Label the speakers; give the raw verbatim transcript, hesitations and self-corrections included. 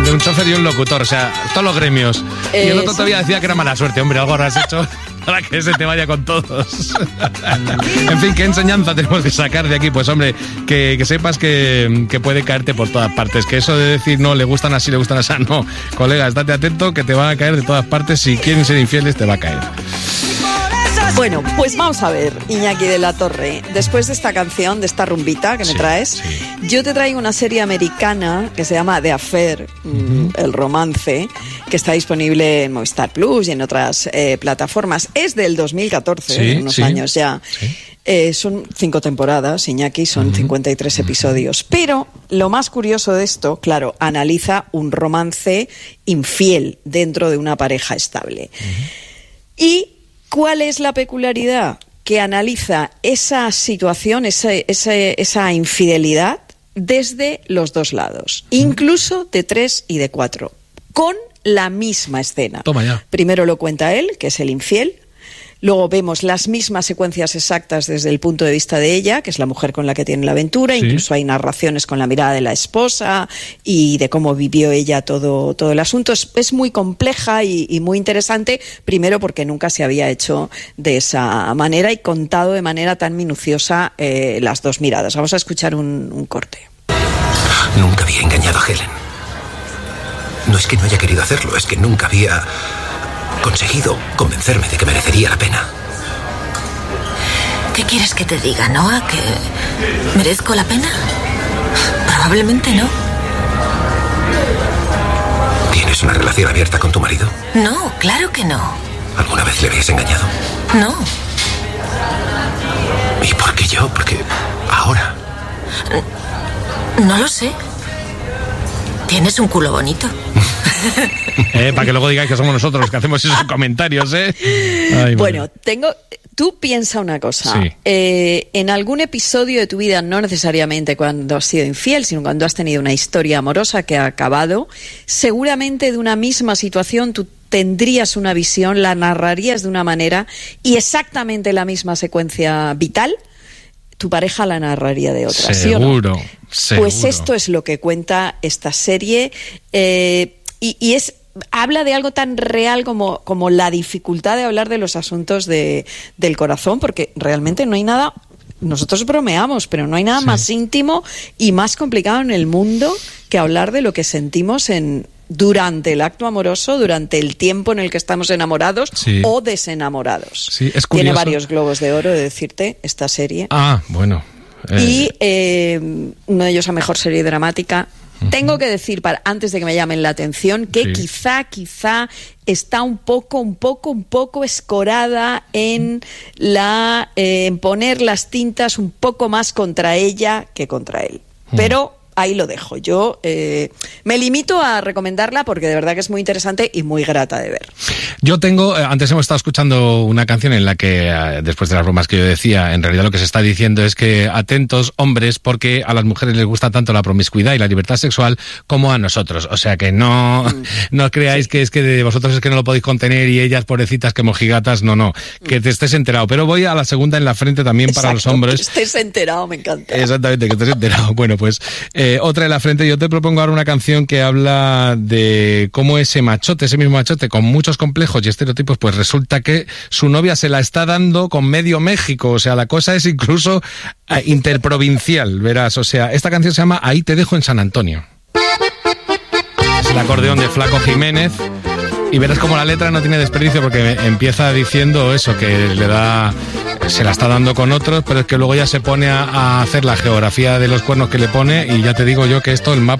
Speaker 1: de un chofer y un locutor, o sea, todos los gremios. Eh, y el otro todavía decía que era mala suerte. Hombre, algo habrás hecho para que se te vaya con todos. En fin, ¿qué enseñanza tenemos que sacar de aquí? Pues hombre, que, que sepas que, que puede caerte por todas partes. Que eso de decir, no, le gustan así, le gustan así, no. Colega, estate atento que te van a caer de todas partes. Si quieren ser infieles, te va a caer.
Speaker 2: Bueno, pues vamos a ver, Iñaki de la Torre, después de esta canción, de esta rumbita que me sí, traes, sí. yo te traigo una serie americana que se llama The Affair, uh-huh. el romance, que está disponible en Movistar Plus y en otras eh, plataformas. Es del dos mil catorce, sí, unos sí. años ya. Sí. Eh, son cinco temporadas, Iñaki, son uh-huh. cincuenta y tres uh-huh. episodios. Pero lo más curioso de esto, claro, analiza un romance infiel dentro de una pareja estable. Uh-huh. Y ¿cuál es la peculiaridad? Que analiza esa situación, esa, esa, esa infidelidad desde los dos lados, incluso de tres y de cuatro, con la misma escena.
Speaker 1: Toma ya.
Speaker 2: Primero lo cuenta él, que es el infiel. Luego vemos las mismas secuencias exactas desde el punto de vista de ella, que es la mujer con la que tiene la aventura. Sí. Incluso hay narraciones con la mirada de la esposa y de cómo vivió ella todo, todo el asunto. Es, es muy compleja y, y muy interesante, primero porque nunca se había hecho de esa manera y contado de manera tan minuciosa eh, las dos miradas. Vamos a escuchar un, un corte.
Speaker 3: Nunca había engañado a Helen. No es que no haya querido hacerlo, es que nunca había conseguido convencerme de que merecería la pena.
Speaker 4: ¿Qué quieres que te diga, Noah? ¿Que merezco la pena? Probablemente no.
Speaker 3: ¿Tienes una relación abierta con tu marido?
Speaker 4: No, claro que no.
Speaker 3: ¿Alguna vez le habías engañado?
Speaker 4: No.
Speaker 3: ¿Y por qué yo? Porque ahora.
Speaker 4: No lo sé. Tienes un culo bonito.
Speaker 1: eh, para que luego digáis que somos nosotros los que hacemos esos comentarios, ¿eh? Ay,
Speaker 2: bueno, bueno, tengo... Tú piensa una cosa.
Speaker 1: Sí.
Speaker 2: Eh, en algún episodio de tu vida, no necesariamente cuando has sido infiel, sino cuando has tenido una historia amorosa que ha acabado, seguramente de una misma situación tú tendrías una visión, la narrarías de una manera y exactamente la misma secuencia vital tu pareja la narraría de otra.
Speaker 1: Seguro,
Speaker 2: ¿sí o no?
Speaker 1: seguro.
Speaker 2: Pues esto es lo que cuenta esta serie eh, y, y es habla de algo tan real como, como la dificultad de hablar de los asuntos de, del corazón, porque realmente no hay nada, nosotros bromeamos, pero no hay nada sí. más íntimo y más complicado en el mundo que hablar de lo que sentimos en durante el acto amoroso, durante el tiempo en el que estamos enamorados sí. o desenamorados.
Speaker 1: Sí, es curioso.
Speaker 2: Tiene varios globos de oro, de decirte, esta serie.
Speaker 1: Ah, bueno. Eh...
Speaker 2: Y eh, uno de ellos a mejor serie dramática. Uh-huh. Tengo que decir, para, antes de que me llamen la atención, que sí. quizá, quizá está un poco, un poco, un poco escorada en la eh, en poner las tintas un poco más contra ella que contra él. Uh-huh. Pero ahí lo dejo. Yo eh, me limito a recomendarla porque de verdad que es muy interesante y muy grata de ver.
Speaker 1: Yo tengo, eh, antes hemos estado escuchando una canción en la que, eh, después de las bromas que yo decía, en realidad lo que se está diciendo es que atentos hombres porque a las mujeres les gusta tanto la promiscuidad y la libertad sexual como a nosotros. O sea que no, mm. no creáis sí. que es que de vosotros es que no lo podéis contener y ellas pobrecitas que mojigatas, no, no. Que te estés enterado. Pero voy a la segunda en la frente también. Exacto, para los hombres.
Speaker 2: Que estés enterado, me encanta.
Speaker 1: Exactamente, que estés enterado. Bueno, pues... Eh, Eh, otra en la frente, yo te propongo ahora una canción que habla de cómo ese machote, ese mismo machote con muchos complejos y estereotipos, pues resulta que su novia se la está dando con medio México, o sea, la cosa es incluso eh, interprovincial, verás, o sea, esta canción se llama Ahí te dejo en San Antonio. Es el acordeón de Flaco Jiménez. Y verás como la letra no tiene desperdicio porque empieza diciendo eso, que le da, se la está dando con otros, pero es que luego ya se pone a, a hacer la geografía de los cuernos que le pone y ya te digo yo que esto, el mapa